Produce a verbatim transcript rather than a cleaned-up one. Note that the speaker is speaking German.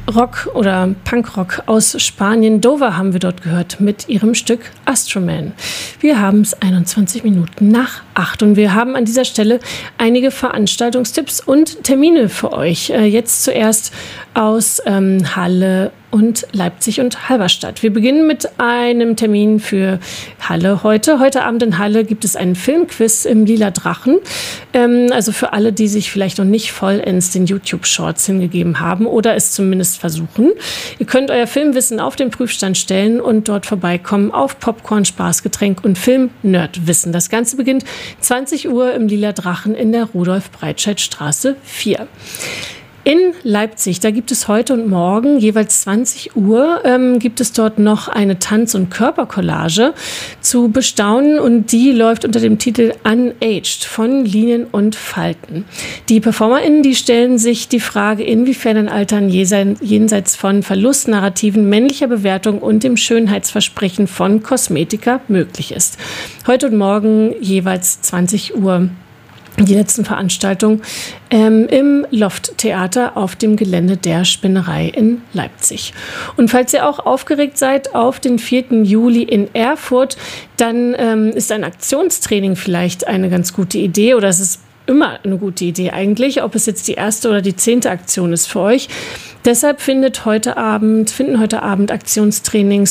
Rock oder Punkrock aus Spanien. Dover haben wir dort gehört mit ihrem Stück Astroman. Wir haben es einundzwanzig Minuten nach acht und wir haben an dieser Stelle einige Veranstaltungstipps und Termine für euch. Äh, jetzt zuerst aus ähm, Halle und Leipzig und Halberstadt. Wir beginnen mit einem Termin für Halle heute. Heute Abend in Halle gibt es einen Filmquiz im Lila Drachen. Ähm, also für alle, die sich vielleicht noch nicht vollends den YouTube-Shorts hingegeben haben oder es zumindest versuchen. Ihr könnt euer Filmwissen auf den Prüfstand stellen und dort vorbeikommen auf Popcorn, Spaßgetränk und Film-Nerdwissen. Das Ganze beginnt zwanzig Uhr im Lila Drachen in der Rudolf-Breitscheid-Straße vier. In Leipzig, da gibt es heute und morgen jeweils zwanzig Uhr, ähm, gibt es dort noch eine Tanz- und Körpercollage zu bestaunen und die läuft unter dem Titel Unaged von Linien und Falten. Die PerformerInnen, die stellen sich die Frage, inwiefern ein Altern jenseits von Verlustnarrativen, männlicher Bewertung und dem Schönheitsversprechen von Kosmetika möglich ist. Heute und morgen jeweils zwanzig Uhr. Die letzten Veranstaltungen ähm, im Loft-Theater auf dem Gelände der Spinnerei in Leipzig. Und falls ihr auch aufgeregt seid auf den vierten Juli in Erfurt, dann ähm, ist ein Aktionstraining vielleicht eine ganz gute Idee oder es ist immer eine gute Idee eigentlich, ob es jetzt die erste oder die zehnte Aktion ist für euch. Deshalb findet heute Abend, finden heute Abend Aktionstrainings